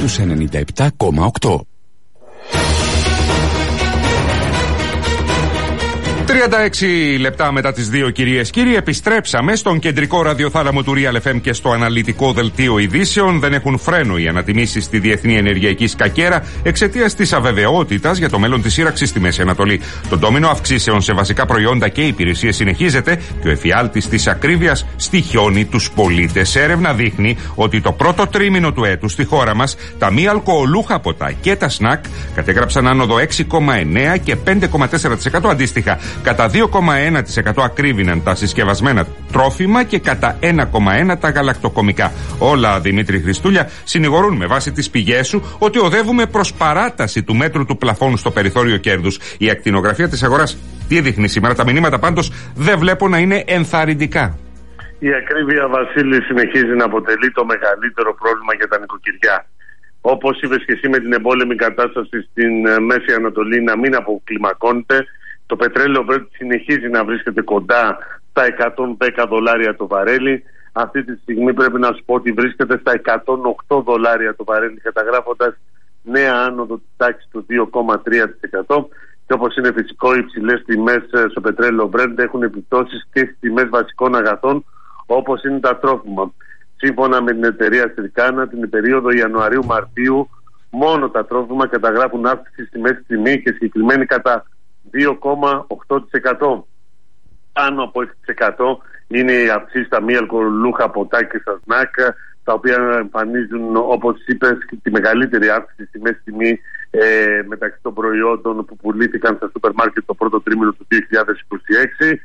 στους 97,8. 36 λεπτά μετά τις 2, κυρίες κύριοι, επιστρέψαμε στον κεντρικό ραδιοθάλαμο του Real FM και στο αναλυτικό δελτίο ειδήσεων. Δεν έχουν φρένο οι ανατιμήσεις στη διεθνή ενεργειακή σκακέρα εξαιτίας της αβεβαιότητας για το μέλλον της σύραξης στη Μέση Ανατολή. Το ντόμινο αυξήσεων σε βασικά προϊόντα και υπηρεσίες συνεχίζεται και ο εφιάλτης της ακρίβειας στοιχιώνει τους πολίτες. Έρευνα δείχνει ότι το πρώτο τρίμηνο του έτους στη χώρα μας τα μη αλκοολούχα ποτά και τα σνακ κατέγραψαν άνοδο 6,9 και 5,4% αντίστοιχα. Κατά 2,1% ακρίβηναν τα συσκευασμένα τρόφιμα και κατά 1,1% τα γαλακτοκομικά. Όλα, Δημήτρη Χριστούλια, συνηγορούν με βάση τις πηγές σου ότι οδεύουμε προς παράταση του μέτρου του πλαφόνου στο περιθώριο κέρδους. Η ακτινογραφία της αγοράς τι δείχνει σήμερα? Τα μηνύματα πάντως δεν βλέπω να είναι ενθαρρυντικά. Η ακρίβεια, Βασίλη, συνεχίζει να αποτελεί το μεγαλύτερο πρόβλημα για τα νοικοκυριά. Όπως είπες και εσύ, με την εμπόλεμη κατάσταση στην Μέση Ανατολή να μην αποκλιμακώνεται, το πετρέλαιο συνεχίζει να βρίσκεται κοντά στα $110 το βαρέλι. Αυτή τη στιγμή πρέπει να σου πω ότι βρίσκεται στα $108 το βαρέλι, καταγράφοντας νέα άνοδο της τάξης του 2,3%. Και όπως είναι φυσικό, οι υψηλές τιμές στο πετρέλαιο Brent έχουν επιπτώσεις και στις τιμές βασικών αγαθών, όπως είναι τα τρόφιμα. Σύμφωνα με την εταιρεία Στρικάνα, την περίοδο Ιανουαρίου-Μαρτίου, μόνο τα τρόφιμα καταγράφουν αύξηση στη μέση τιμή και συγκεκριμένη κατά 2,8%. Πάνω από 6% είναι οι αυξήσεις στα μη αλκοολούχα ποτά και στα σνακ, τα οποία εμφανίζουν, όπως είπες, τη μεγαλύτερη αύξηση στη μέση τιμή μεταξύ των προϊόντων που πουλήθηκαν στα σούπερ μάρκετ το πρώτο τρίμηνο του 2026.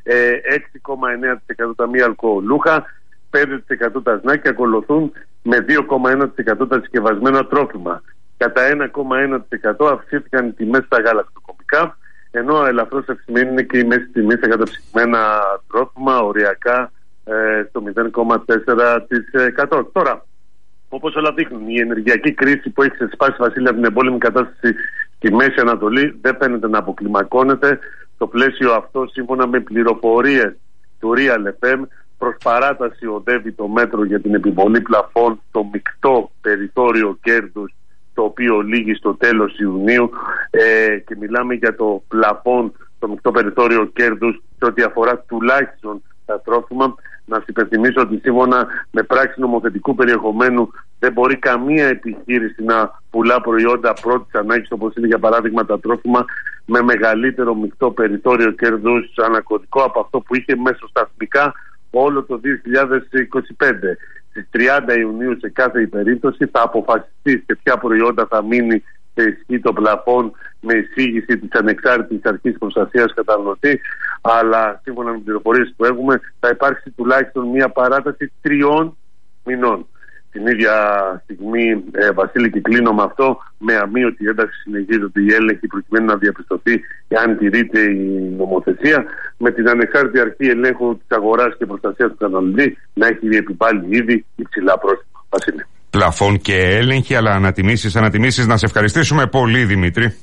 6,9% τα μη αλκοολούχα, 5% τα σνακ και ακολουθούν με 2,1% τα συσκευασμένα τρόφιμα. Κατά 1,1% αυξήθηκαν οι τιμές στα γαλακτοκομικά, ενώ ελαφρώς αυξημένη είναι και η μέση τιμή στα καταψυγμένα τρόφιμα, οριακά στο 0,4%. Τώρα, όπως όλα δείχνουν, η ενεργειακή κρίση που έχει ξεσπάσει, Βασίλη, από την εμπόλεμη κατάσταση στη Μέση Ανατολή δεν φαίνεται να αποκλιμακώνεται. Στο πλαίσιο αυτό, σύμφωνα με πληροφορίες του Real FM, προς παράταση οδεύει το μέτρο για την επιβολή πλαφών στο μεικτό περιθώριο κέρδους, το οποίο λήγει στο τέλος Ιουνίου, και μιλάμε για το πλαφόν στο μεικτό περιθώριο κέρδους σε ό,τι αφορά τουλάχιστον τα τρόφιμα. Να σας υπενθυμίσω ότι σύμφωνα με πράξη νομοθετικού περιεχομένου δεν μπορεί καμία επιχείρηση να πουλά προϊόντα πρώτης ανάγκης, όπως είναι για παράδειγμα τα τρόφιμα, με μεγαλύτερο μεικτό περιθώριο κέρδους ανακωδικό από αυτό που είχε μεσοσταθμικά όλο το 2025. Στις 30 Ιουνίου σε κάθε περίπτωση θα αποφασιστεί σε ποια προϊόντα θα μείνει σε ισχύ το πλαφόν με εισήγηση της Ανεξάρτητης Αρχής Προστασίας Καταναλωτή, αλλά σύμφωνα με τις πληροφορίες που έχουμε θα υπάρξει τουλάχιστον μια παράταση 3 μηνών. Την ίδια στιγμή, Βασίλη, και κλείνω με αυτό, με αμείωτη ένταση συνεχίζονται οι έλεγχοι προκειμένου να διαπιστωθεί εάν τηρείται η νομοθεσία, με την Ανεξάρτητη Αρχή Ελέγχου της Αγοράς και Προστασίας του Καταναλωτή να έχει επιβάλει ήδη υψηλά πρόστιμα. Βασίλη. Πλαφών και έλεγχοι, αλλά ανατιμήσεις. Να σε ευχαριστήσουμε πολύ, Δημήτρη.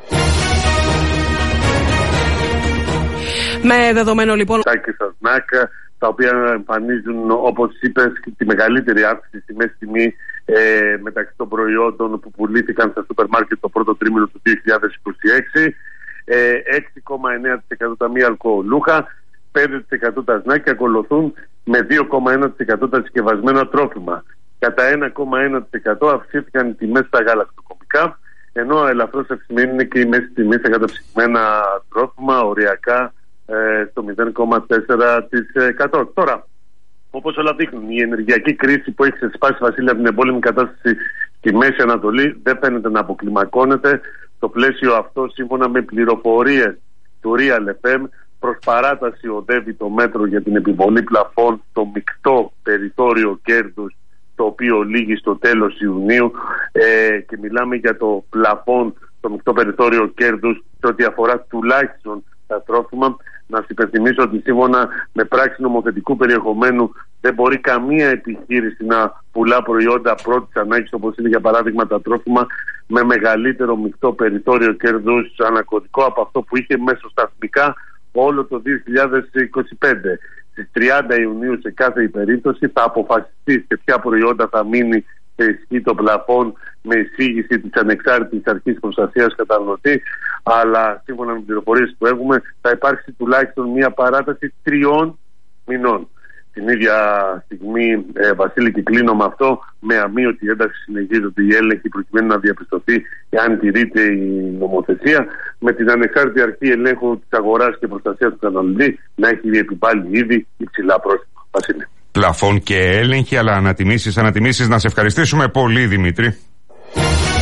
Με δεδομένο λοιπόν τα οποία εμφανίζουν, όπως είπες, τη μεγαλύτερη αύξηση στη μέση τιμή μεταξύ των προϊόντων που πουλήθηκαν στα σούπερ μάρκετ το πρώτο τρίμηνο του 2026. 6,9% τα μη αλκοολούχα, 5% τα σνακ και ακολουθούν με 2,1% τα συσκευασμένα τρόφιμα. Κατά 1,1% αυξήθηκαν οι τιμές στα γαλακτοκομικά, ενώ ελαφρώς αυξημένη είναι και η μέση τιμή στα καταψυγμένα τρόφιμα, οριακά στο 0,4%. Τώρα, όπως όλα δείχνουν, η ενεργειακή κρίση που έχει ξεσπάσει, Βασίλη, από την εμπόλεμη κατάσταση στη Μέση Ανατολή δεν φαίνεται να αποκλιμακώνεται. Στο πλαίσιο αυτό, σύμφωνα με πληροφορίες του Real FM, προς παράταση οδεύει το μέτρο για την επιβολή πλαφών στο μεικτό περιθώριο κέρδους, το οποίο λήγει στο τέλος Ιουνίου, και μιλάμε για το πλαφόν στο μεικτό περιθώριο κέρδους σε ό,τι αφορά τουλάχιστον τα τρόφιμα. Να σας υπενθυμίσω ότι σύμφωνα με πράξη νομοθετικού περιεχομένου δεν μπορεί καμία επιχείρηση να πουλά προϊόντα πρώτης ανάγκης, όπως είναι για παράδειγμα τα τρόφιμα, με μεγαλύτερο μεικτό περιθώριο κέρδους ανακωδικό από αυτό που είχε μεσοσταθμικά όλο το 2025. Στις 30 Ιουνίου σε κάθε περίπτωση θα αποφασιστεί σε ποια προϊόντα θα μείνει σε ισχύ το πλαφόν με εισήγηση της ανεξάρτητης αρχής προστασίας καταναλωτή, αλλά σύμφωνα με τις πληροφορίες που έχουμε θα υπάρξει τουλάχιστον μια παράταση 3 μηνών. Την ίδια στιγμή, Βασίλη, και κλείνω με αυτό, με αμείωτη ένταση συνεχίζονται οι έλεγχοι προκειμένου να διαπιστωθεί αν τηρείται η νομοθεσία, με την ανεξάρτητη αρχή ελέγχου της αγοράς και προστασίας του καταναλωτή να έχει επιβάλει ήδη υψηλά πρόστιμα. Βασίλη. Πλαφόν και έλεγχοι, αλλά ανατιμήσεις. Να σε ευχαριστήσουμε πολύ, Δημήτρη.